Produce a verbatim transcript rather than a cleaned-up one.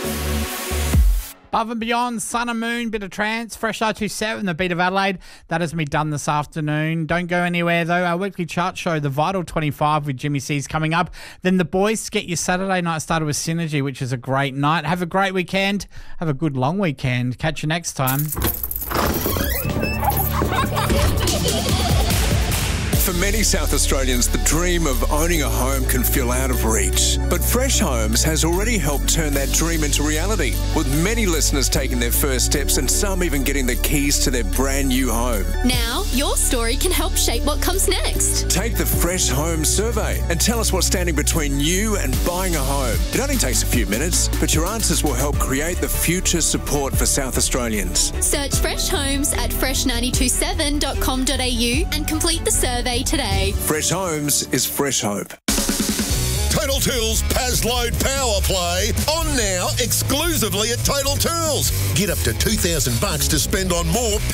Above and Beyond, Sun and Moon, bit of trance, Fresh R twenty-seven, the beat of Adelaide. That has me done this afternoon. Don't go anywhere though. Our weekly chart show, The Vital twenty-five with Jimmy C's coming up. Then the boys get your Saturday night started with Synergy, which is a great night. Have a great weekend. Have a good long weekend. Catch you next time. For many South Australians, the dream of owning a home can feel out of reach. But Fresh Homes has already helped turn that dream into reality, with many listeners taking their first steps and some even getting the keys to their brand new home. Now, your story can help shape what comes next. Take the Fresh Home survey and tell us what's standing between you and buying a home. It only takes a few minutes, but your answers will help create the future support for South Australians. Search Fresh Homes at fresh nine two seven dot com dot a u and complete the survey today. Fresh Homes is fresh hope. Total Tools Pazload Power Play on now exclusively at Total Tools. Get up to two thousand bucks to spend on more